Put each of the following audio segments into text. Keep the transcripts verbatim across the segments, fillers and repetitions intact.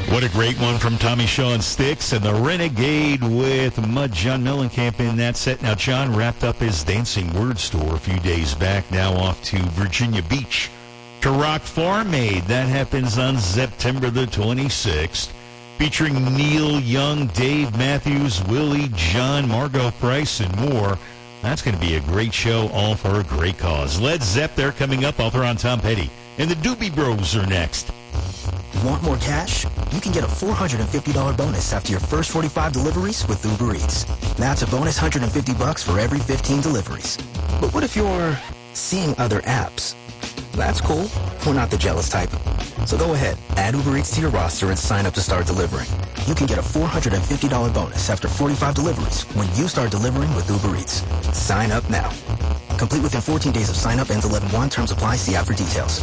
What a great one from Tommy Shaw and Styx and the Renegade with Mud John Mellencamp in that set. Now, John wrapped up his Dancing Word store a few days back, now off to Virginia Beach to rock Farm Aid. That happens on September the twenty-sixth, featuring Neil Young, Dave Matthews, Willie, John, Margot Price, and more. That's going to be a great show, all for a great cause. Led Zepp, they're coming up. Author on Tom Petty. And the Doobie Bros are next. Want more cash? You can get a four hundred fifty dollars bonus after your first forty-five deliveries with Uber Eats. That's a bonus one hundred fifty bucks for every fifteen deliveries. But what if you're seeing other apps? That's cool. We're not the jealous type. So go ahead, add Uber Eats to your roster and sign up to start delivering. You can get a four hundred fifty dollars bonus after forty-five deliveries when you start delivering with Uber Eats. Sign up now. Complete within fourteen days of sign up. Ends eleven one. Terms apply. See app for details.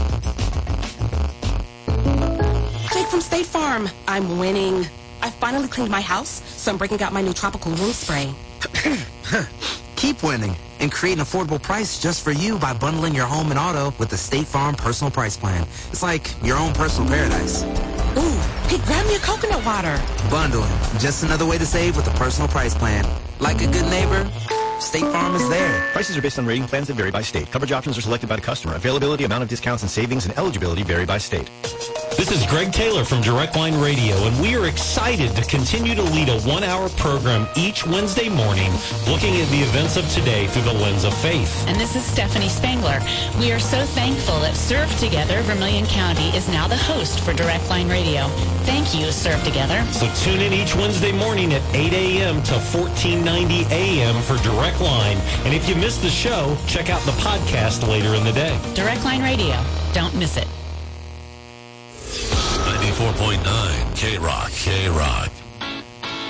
Jake from State Farm. I'm winning. I finally cleaned my house, so I'm breaking out my new tropical room spray. Keep winning and create an affordable price just for you by bundling your home and auto with the State Farm Personal Price Plan. It's like your own personal paradise. Ooh, hey, grab me a coconut water. Bundling, just another way to save with a personal price plan. Like a good neighbor, State Farm is there. Prices are based on rating plans that vary by state. Coverage options are selected by the customer. Availability, amount of discounts and savings, and eligibility vary by state. This is Greg Taylor from Direct Line Radio, and we are excited to continue to lead a one-hour program each Wednesday morning looking at the events of today through the lens of faith. And this is Stephanie Spangler. We are so thankful that Serve Together Vermilion County is now the host for Direct Line Radio. Thank you, Serve Together. So tune in each Wednesday morning at eight a.m. to fourteen ninety a.m. for Direct Line. And if you missed the show, check out the podcast later in the day. Direct Line Radio. Don't miss it. ninety-four point nine K-Rock, K-Rock.